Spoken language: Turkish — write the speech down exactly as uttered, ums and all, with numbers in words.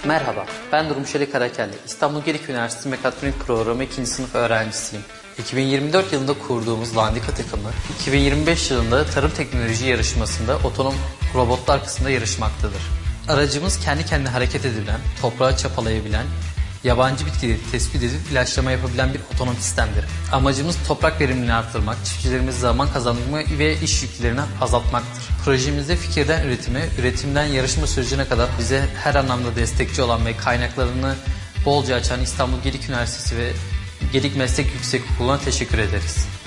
Merhaba, ben Durmuşeli Karakelli. İstanbul Gedik Üniversitesi Mekatronik Programı ikinci sınıf öğrencisiyim. iki bin yirmi dört yılında kurduğumuz Landika takımı, iki bin yirmi beş yılında tarım teknoloji yarışmasında otonom robotlar kısmında yarışmaktadır. Aracımız kendi kendine hareket edebilen, toprağı çapalayabilen, yabancı bitkileri tespit edip ilaçlama yapabilen bir otonom sistemdir. Amacımız toprak verimliliğini arttırmak, çiftçilerimize zaman kazandırmak ve iş yüklerini azaltmaktır. Projemizde fikirden üretime, üretimden yarışma sürecine kadar bize her anlamda destekçi olan ve kaynaklarını bolca açan İstanbul Gedik Üniversitesi ve Gedik Meslek Yüksekokulu'na teşekkür ederiz.